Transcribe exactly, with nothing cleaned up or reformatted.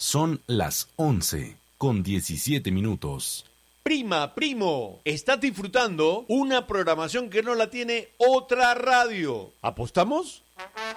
Son las once con diecisiete minutos. Prima, primo, estás disfrutando una programación que no la tiene otra radio. ¿Apostamos?